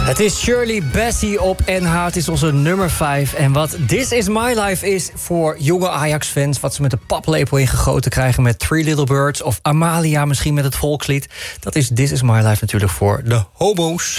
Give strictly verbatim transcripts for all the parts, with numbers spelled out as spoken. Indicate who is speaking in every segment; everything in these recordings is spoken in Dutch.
Speaker 1: Het is Shirley Bassey op N H. Het is onze nummer vijf. En wat This Is My Life is voor jonge Ajax-fans... wat ze met de paplepel ingegoten krijgen met Three Little Birds... of Amalia misschien met het volkslied... dat is This Is My Life natuurlijk voor de homo's.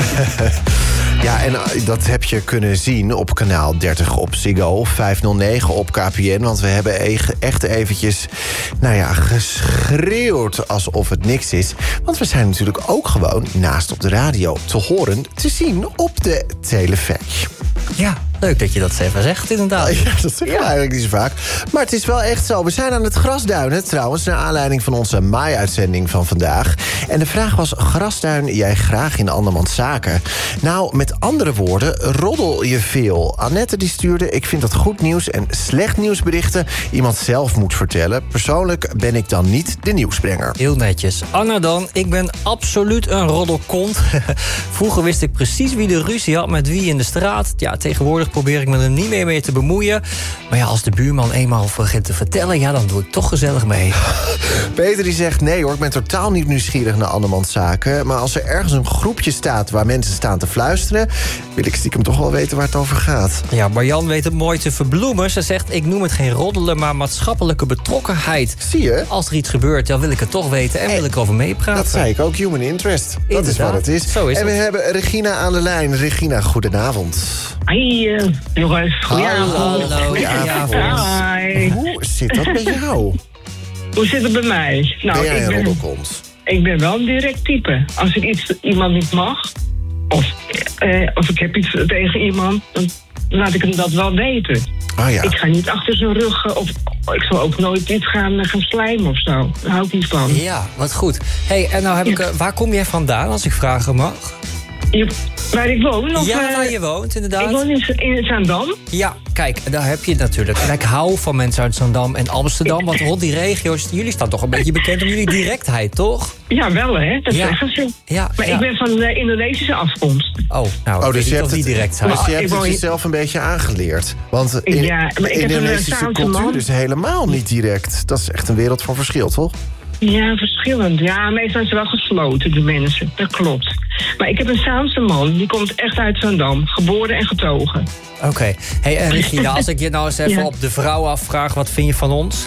Speaker 2: Ja, en dat heb je kunnen zien op kanaal dertig op Ziggo, vijfhonderdnegen op K P N. Want we hebben echt eventjes, nou ja, geschreeuwd alsof het niks is. Want we zijn natuurlijk ook gewoon naast op de radio te horen, te zien op de telefax.
Speaker 1: Ja, leuk dat je dat even zegt, inderdaad.
Speaker 2: Ja, dat zeg ik ja. eigenlijk niet zo vaak. Maar het is wel echt zo. We zijn aan het grasduinen, trouwens... naar aanleiding van onze maai-uitzending van vandaag. En de vraag was, grasduin jij graag in andermans zaken? Nou, met andere woorden, roddel je veel? Annette die stuurde, ik vind dat goed nieuws en slecht nieuwsberichten... iemand zelf moet vertellen. Persoonlijk ben ik dan niet de nieuwsbrenger.
Speaker 1: Heel netjes. Anna dan, ik ben absoluut een roddelkont. Vroeger wist ik precies wie de ruzie had met wie in de straat. Ja, tegenwoordig probeer ik me er niet meer mee te bemoeien. Maar ja, als de buurman eenmaal begint te vertellen... ja, dan doe ik toch gezellig mee.
Speaker 2: Peter die zegt, nee hoor, ik ben totaal niet nieuwsgierig naar andermans zaken. Maar als er ergens een groepje staat waar mensen staan te fluisteren... wil ik stiekem toch wel weten waar het over gaat.
Speaker 1: Ja, Marjan weet het mooi te verbloemen. Ze zegt, ik noem het geen roddelen, maar maatschappelijke betrokkenheid.
Speaker 2: Zie je?
Speaker 1: Als er iets gebeurt, dan wil ik het toch weten en hey, wil ik erover meepraten.
Speaker 2: Dat zei ik ook, human interest.
Speaker 1: Inderdaad.
Speaker 2: Dat is wat het is.
Speaker 1: Zo is
Speaker 2: en we
Speaker 1: het.
Speaker 2: hebben Regina aan de lijn. Regina, goedenavond.
Speaker 3: Hoi, uh, jongens. Goedenavond.
Speaker 1: Hallo.
Speaker 2: Goedenavond.
Speaker 3: Hi.
Speaker 2: Hoe zit dat bij jou?
Speaker 3: Hoe zit het bij mij? Nou,
Speaker 2: ben jij
Speaker 3: ik
Speaker 2: een
Speaker 3: ben,
Speaker 2: roddelkont?
Speaker 3: ik ben wel een direct type. Als ik iets iemand niet mag, of, uh, of ik heb iets tegen iemand, dan laat ik hem dat wel weten.
Speaker 2: Oh ja.
Speaker 3: Ik ga niet achter zijn rug, uh, of ik zal ook nooit iets gaan, uh, gaan slijmen of zo. Daar hou ik niet van.
Speaker 1: Ja, wat goed. Hey, en nou heb ik, uh, waar kom jij vandaan, als ik vragen mag?
Speaker 3: Je, waar ik woon? Of,
Speaker 1: ja,
Speaker 3: uh,
Speaker 1: waar je woont, inderdaad.
Speaker 3: Ik woon in, in Zaandam.
Speaker 1: Ja, kijk, daar heb je het natuurlijk. En ik hou van mensen uit Zaandam en Amsterdam. Want rond die regio's, jullie staan toch een beetje bekend om jullie directheid, toch?
Speaker 3: Ja, wel hè, dat
Speaker 1: ja.
Speaker 3: zeggen ze.
Speaker 1: Ja,
Speaker 3: maar
Speaker 1: ja.
Speaker 3: ik ben van uh, Indonesische afkomst.
Speaker 1: Oh, nou,
Speaker 2: oh, dus je hebt
Speaker 1: die
Speaker 2: het,
Speaker 1: direct zijn.
Speaker 2: dus je hebt
Speaker 3: ik
Speaker 2: het
Speaker 3: woon...
Speaker 2: jezelf een beetje aangeleerd. Want in,
Speaker 3: ja, maar ik
Speaker 2: Indonesische
Speaker 3: heb een
Speaker 2: cultuur
Speaker 3: man.
Speaker 2: is helemaal niet direct. Dat is echt een wereld van verschil, toch?
Speaker 3: Ja, verschillend. Ja, meestal zijn ze wel gesloten, de mensen. Dat klopt. Maar ik heb een Saamse man, die komt echt uit Zaandam. Geboren en getogen.
Speaker 1: Oké. Okay. Hey, en Regina, als ik je nou eens even ja. op de vrouw afvraag... wat vind je van ons?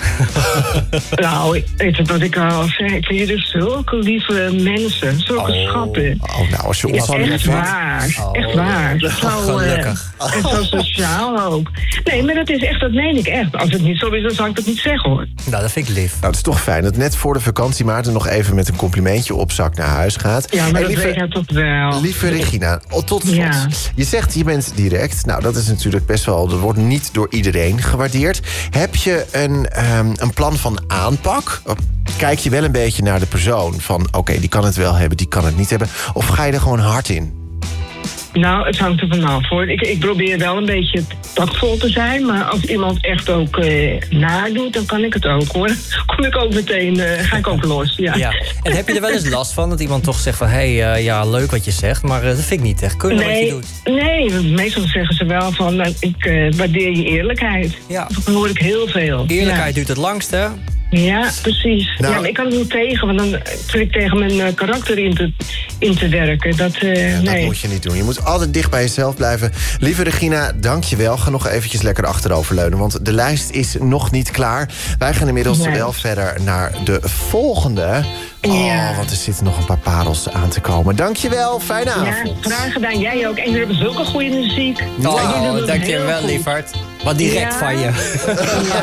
Speaker 3: Nou, weet je wat ik al zeg? Ik vind jullie zulke lieve mensen. Zulke
Speaker 2: oh.
Speaker 3: schatten.
Speaker 2: Oh, nou, als je ons
Speaker 3: ja, echt waar.
Speaker 1: Oh.
Speaker 3: Echt waar. Zo,
Speaker 1: gelukkig.
Speaker 3: Uh, en zo sociaal ook. Nee, maar dat is echt, dat meen ik echt. Als het niet zo is, dan zou ik dat niet zeggen, hoor.
Speaker 1: Nou, dat vind ik lief.
Speaker 2: Nou, het is toch fijn dat net voor de vakantie Maarten nog even met een complimentje op zak naar huis gaat.
Speaker 3: Ja, maar
Speaker 2: hey,
Speaker 3: dat
Speaker 2: lieve,
Speaker 3: weet hij toch wel.
Speaker 2: Lieve Regina, tot slot.
Speaker 3: Ja.
Speaker 2: Je zegt, je bent direct. Nou, dat is natuurlijk best wel, dat wordt niet door iedereen gewaardeerd. Heb je een, um, een plan van aanpak? Kijk je wel een beetje naar de persoon van, oké, okay, die kan het wel hebben, die kan het niet hebben. Of ga je er gewoon hard in?
Speaker 3: Nou, het hangt er vanaf hoor. Ik, ik probeer wel een beetje tactvol te zijn, maar als iemand echt ook uh, nadoet, dan kan ik het ook hoor. Kom ik ook meteen, uh, ga ik ook los. Ja.
Speaker 1: ja. En heb je er wel eens last van dat iemand toch zegt van, hé, hey, uh, ja, leuk wat je zegt, maar uh, dat vind ik niet echt kunnen
Speaker 3: nee,
Speaker 1: wat je doet?
Speaker 3: Nee, meestal zeggen ze wel van, uh, ik uh, waardeer je eerlijkheid.
Speaker 1: Ja.
Speaker 3: Dat hoor ik heel veel.
Speaker 1: Eerlijkheid
Speaker 3: ja.
Speaker 1: duurt het langst, hè?
Speaker 3: Ja, precies.
Speaker 2: Nou,
Speaker 3: ja, maar ik kan er niet tegen, want dan zit ik tegen mijn uh, karakter in te, in te werken. Dat, uh,
Speaker 2: ja,
Speaker 3: nee.
Speaker 2: dat moet je niet doen. Je moet altijd dicht bij jezelf blijven. Lieve Regina, dank je wel. Ga nog eventjes lekker achteroverleunen, want de lijst is nog niet klaar. Wij gaan inmiddels nee. wel verder naar de volgende. Oh, ja. Want er zitten nog een paar parels aan te komen. Dank je wel, fijne avond.
Speaker 3: Ja, graag gedaan. Jij ook. En jullie hebben zulke goede muziek.
Speaker 1: Oh, dank je wel, lieverd. Wat direct ja. van je. Ja.